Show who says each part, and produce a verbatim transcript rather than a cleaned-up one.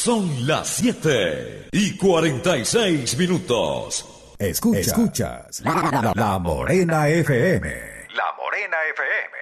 Speaker 1: Son las siete y cuarenta y seis minutos.
Speaker 2: Escucha, escuchas la, la, la Morena F M.
Speaker 3: La Morena F M.